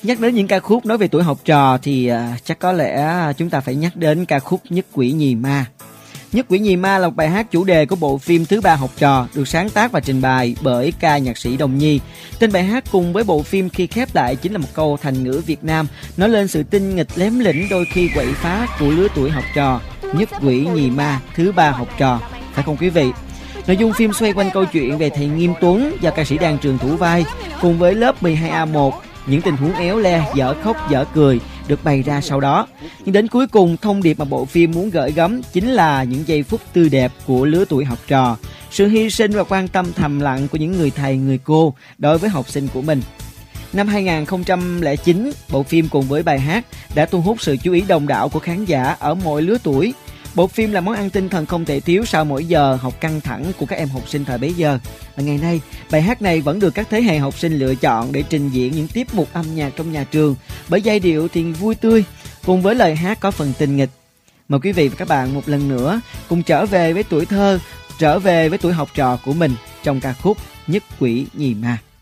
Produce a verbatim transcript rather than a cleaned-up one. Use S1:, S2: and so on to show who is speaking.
S1: Nhắc đến những ca khúc nói về tuổi học trò thì à, chắc có lẽ chúng ta phải nhắc đến ca khúc Nhất Quỷ Nhì Ma. Nhất Quỷ Nhì Ma là một bài hát chủ đề của bộ phim Thứ Ba Học Trò, được sáng tác và trình bày bởi ca nhạc sĩ Đồng Nhi. Tên bài hát cùng với bộ phim khi khép lại chính là một câu thành ngữ Việt Nam nói lên sự tinh nghịch lém lĩnh đôi khi quậy phá của lứa tuổi học trò. Nhất Quỷ Nhì Ma, Thứ Ba Học Trò, phải không quý vị? Nội dung phim xoay quanh câu chuyện về thầy Nghiêm Tuấn và ca sĩ Đan Trường thủ vai cùng với lớp mười hai A một. Những tình huống éo le, dở khóc dở cười được bày ra sau đó. Nhưng đến cuối cùng, thông điệp mà bộ phim muốn gửi gắm chính là những giây phút tươi đẹp của lứa tuổi học trò, sự hy sinh và quan tâm thầm lặng của những người thầy, người cô đối với học sinh của mình. Năm hai không không chín, bộ phim cùng với bài hát đã thu hút sự chú ý đông đảo của khán giả ở mọi lứa tuổi. Bộ phim là món ăn tinh thần không thể thiếu sau mỗi giờ học căng thẳng của các em học sinh thời bấy giờ. Và ngày nay, bài hát này vẫn được các thế hệ học sinh lựa chọn để trình diễn những tiết mục âm nhạc trong nhà trường bởi giai điệu thì vui tươi cùng với lời hát có phần tình nghịch. Mời quý vị và các bạn một lần nữa cùng trở về với tuổi thơ, trở về với tuổi học trò của mình trong ca khúc Nhất Quỷ Nhì Ma.